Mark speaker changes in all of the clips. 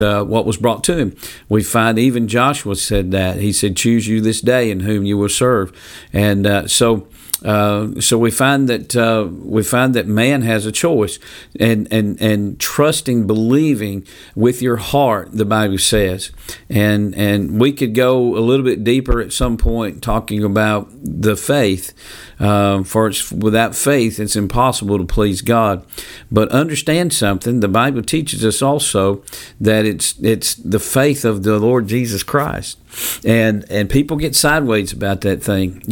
Speaker 1: what was brought to him. We find even Joshua said that. He said, "Choose you this day in whom you will serve." And so we find that man has a choice, and trusting, believing with your heart, the Bible says, and we could go a little bit deeper at some point talking about the faith. Without faith, it's impossible to please God. But understand something: the Bible teaches us also that it's the faith of the Lord Jesus Christ. And people get sideways about that thing,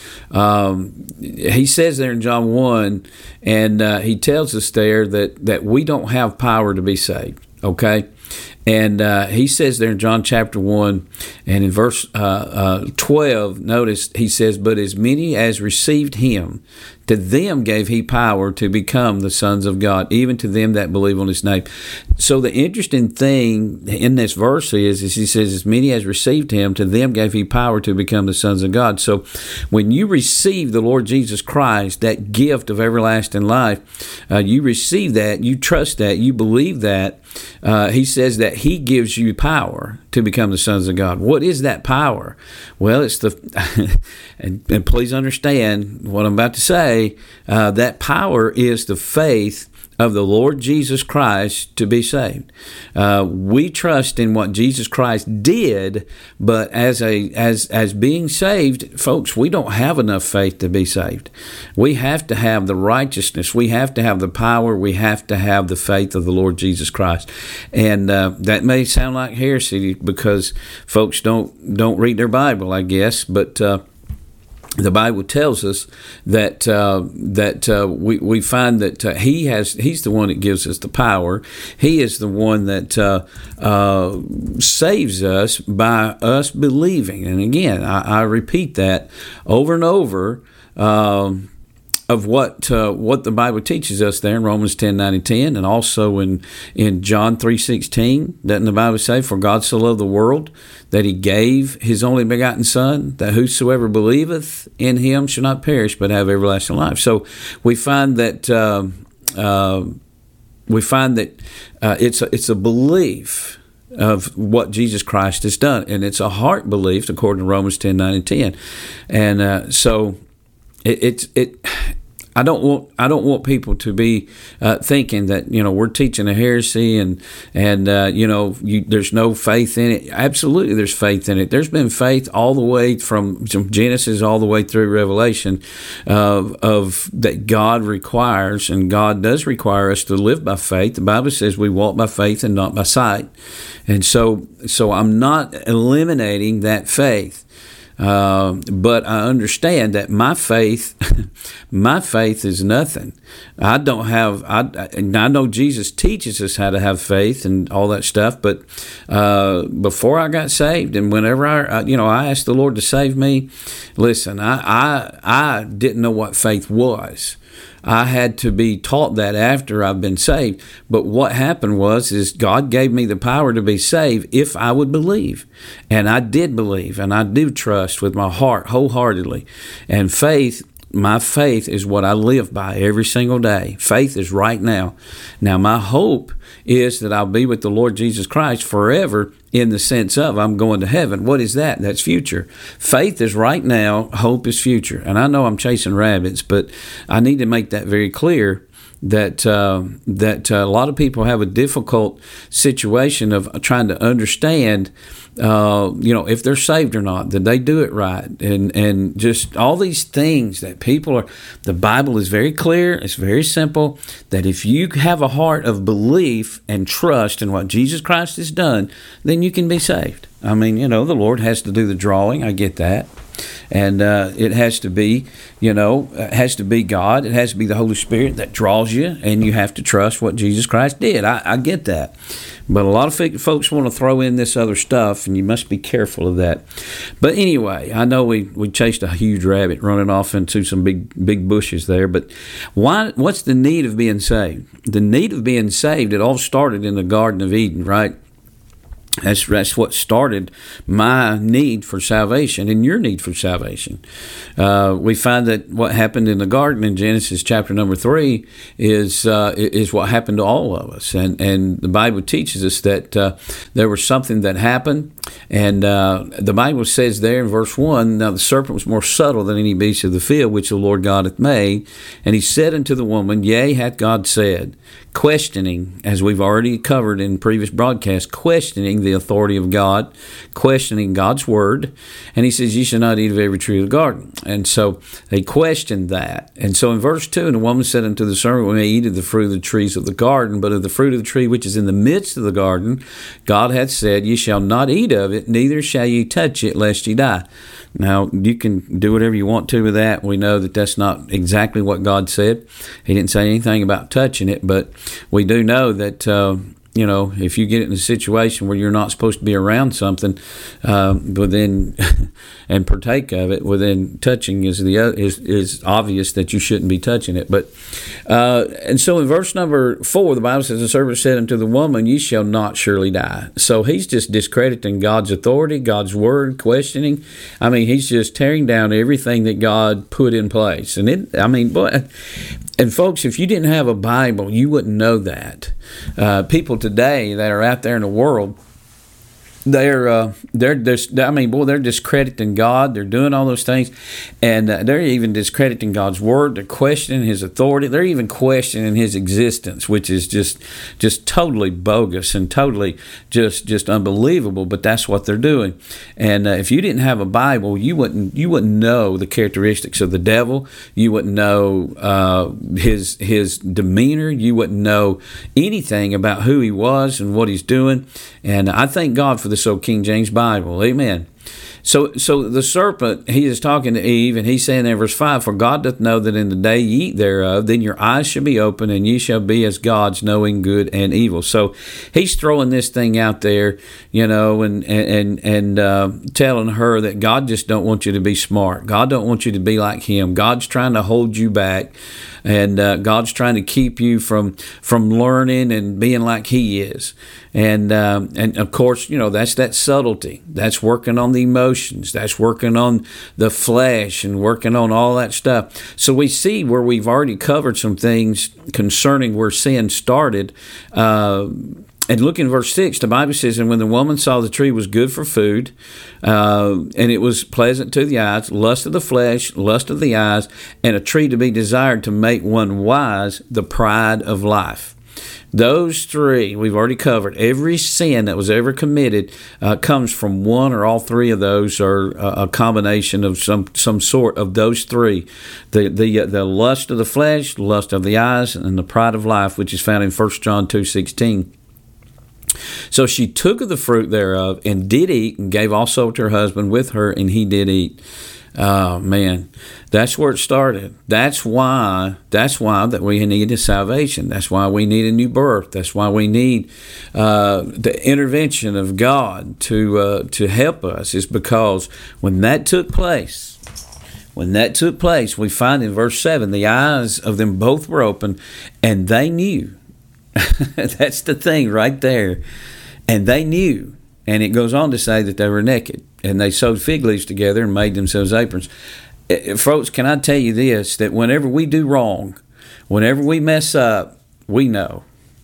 Speaker 1: He says there in John 1, and he tells us there that we don't have power to be saved, okay? And he says there in John chapter 1 and in verse 12, notice he says, "But as many as received him, to them gave he power to become the sons of God, even to them that believe on his name." So the interesting thing in this verse is he says, "As many as received him, to them gave he power to become the sons of God." So when you receive the Lord Jesus Christ, that gift of everlasting life, you receive that, you trust that, you believe that, he says that he gives you power to become the sons of God. What is that power? Well, it's and please understand what I'm about to say, that power is the faith of the Lord Jesus Christ to be saved. We trust in what Jesus Christ did, but as being saved, folks, we don't have enough faith to be saved. We have to have the righteousness. We have to have the power. We have to have the faith of the Lord Jesus Christ. And that may sound like heresy because folks don't read their Bible, I guess, but the Bible tells us that we find that He's the one that gives us the power. He is the one that saves us by us believing. And again, I repeat that over and over. Of what the Bible teaches us there in Romans 10, 9, and 10, and also in John 3:16, doesn't the Bible say, "For God so loved the world that he gave his only begotten Son, that whosoever believeth in him shall not perish but have everlasting life." So we find that it's a belief of what Jesus Christ has done, and it's a heart belief according to Romans 10, 9, and 10, and so. I don't want people to be thinking that we're teaching a heresy and there's no faith in it. Absolutely, there's faith in it. There's been faith all the way from Genesis all the way through Revelation of that God requires, and God does require us to live by faith. The Bible says we walk by faith and not by sight, and so I'm not eliminating that faith. But I understand that my faith is nothing. I know Jesus teaches us how to have faith and all that stuff, but before I got saved and whenever I asked the Lord to save me, listen, I didn't know what faith was. I had to be taught that after I've been saved. But what happened is God gave me the power to be saved if I would believe. And I did believe, and I do trust with my heart wholeheartedly. And my faith is what I live by every single day. Faith is right now. Now, my hope is that I'll be with the Lord Jesus Christ forever, in the sense of I'm going to heaven. What is that? That's future. Faith is right now. Hope is future. And I know I'm chasing rabbits, but I need to make that very clear that a lot of people have a difficult situation of trying to understand, if they're saved or not, did they do it right, and just all these things that people are. The Bible is very clear. It's very simple that if you have a heart of belief and trust in what Jesus Christ has done, then you can be saved. I mean, the Lord has to do the drawing. I get that. And it has to be, it has to be God. It has to be the Holy Spirit that draws you, and you have to trust what Jesus Christ did. I get that. But a lot of folks want to throw in this other stuff, and you must be careful of that. But anyway, I know we chased a huge rabbit running off into some big bushes there. But what's the need of being saved? The need of being saved, it all started in the Garden of Eden, right? That's what started my need for salvation and your need for salvation. We find that what happened in the garden in Genesis chapter number 3 is what happened to all of us. And the Bible teaches us that there was something that happened. And the Bible says there in verse 1, now the serpent was more subtle than any beast of the field which the Lord God hath made. And he said unto the woman, Yea, hath God said, questioning, as we've already covered in previous broadcasts, questioning the authority of God, questioning God's word. And he says, Ye shall not eat of every tree of the garden. And so they questioned that. And so in verse 2, and the woman said unto the serpent, We may eat of the fruit of the trees of the garden, but of the fruit of the tree which is in the midst of the garden, God hath said, Ye shall not eat of it, neither shall ye touch it, lest ye die. Now, you can do whatever you want to with that. We know that that's not exactly what God said. He didn't say anything about touching it, but we do know that, if you get in a situation where you're not supposed to be around something, but then and partake of it, well, then touching is obvious that you shouldn't be touching it. But and so in verse number 4, the Bible says, The serpent said unto the woman, Ye shall not surely die. So he's just discrediting God's authority, God's word, questioning. I mean, he's just tearing down everything that God put in place. And folks, if you didn't have a Bible, you wouldn't know that. People today that are out there in the world, they're discrediting God. They're doing all those things, and they're even discrediting God's word. They're questioning His authority. They're even questioning His existence, which is just totally bogus and totally just unbelievable. But that's what they're doing. And if you didn't have a Bible, you wouldn't know the characteristics of the devil. You wouldn't know his demeanor. You wouldn't know anything about who he was and what he's doing. And I thank God for this old King James Bible. Amen. So the serpent, he is talking to Eve, and he's saying there in verse 5, For God doth know that in the day ye eat thereof, then your eyes shall be open, and ye shall be as gods, knowing good and evil. So he's throwing this thing out there, and telling her that God just don't want you to be smart. God don't want you to be like Him. God's trying to hold you back, and God's trying to keep you from learning and being like He is. And of course, that's that subtlety. That's working on the emotions. That's working on the flesh and working on all that stuff. So we see where we've already covered some things concerning where sin started. And look in verse 6, the Bible says, And when the woman saw the tree was good for food, and it was pleasant to the eyes, lust of the flesh, lust of the eyes, and a tree to be desired to make one wise, the pride of life. Those three we've already covered. Every sin that was ever committed comes from one or all three of those, or a combination of some sort of those three: the lust of the flesh, lust of the eyes, and the pride of life, which is found in 1 John 2:16. So she took of the fruit thereof and did eat, and gave also to her husband with her, and he did eat. Oh man, that's where it started. That's why that we need a salvation. That's why we need a new birth. That's why we need the intervention of God to help us. Is because when that took place, we find in verse 7, the eyes of them both were open, and they knew. That's the thing right there. And they knew. And it goes on to say that they were naked, and they sewed fig leaves together and made themselves aprons. Folks, can I tell you this, that whenever we do wrong, whenever we mess up, we know.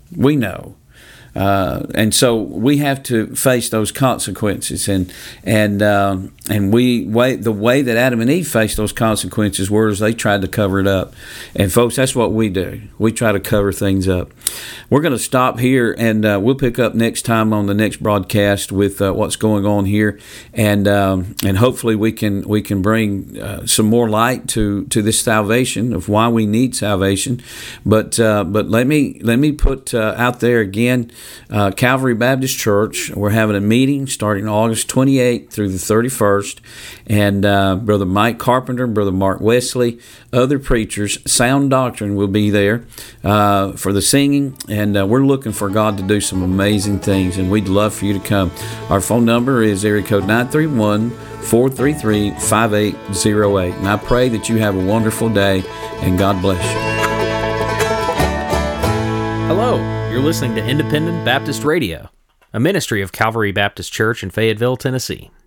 Speaker 1: And so we have to face those consequences, and the way that Adam and Eve faced those consequences was they tried to cover it up. And folks, that's what we do. We try to cover things up. We're going to stop here, and we'll pick up next time on the next broadcast with what's going on here, and hopefully we can bring some more light to this salvation, of why we need salvation. But let me put out there again. Calvary Baptist Church, we're having a meeting starting August 28th through the 31st, and Brother Mike Carpenter, Brother Mark Wesley, other preachers, Sound Doctrine will be there for the singing, and we're looking for God to do some amazing things, and we'd love for you to come. Our phone number is area code 931-433-5808, and I pray that you have a wonderful day, and God bless you.
Speaker 2: Hello. You're listening to Independent Baptist Radio. a ministry of Calvary Baptist Church in Fayetteville, Tennessee.